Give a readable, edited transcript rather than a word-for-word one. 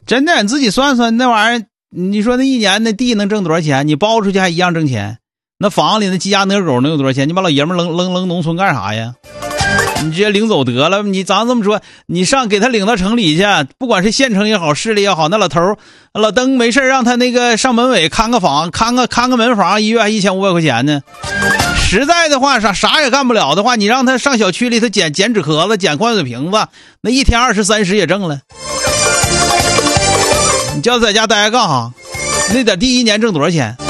真的，你自己算算那玩意儿，你说那一年那地能挣多少钱？你包出去还一样挣钱。那房里那鸡鸭鹅狗能有多少钱？你把老爷们扔农村干啥呀？你直接领走得了。咱这么说，你上给他领到城里去，不管是县城也好，市里也好，那老头老登没事让他那个上门卫看个房，看个门房，一月还1500块钱呢。实在的话，啥也干不了的话，你让他上小区里头捡纸壳子，捡矿泉水瓶子，那一天20、30也挣了。你叫他在家待着干哈？那点地一年挣多少钱？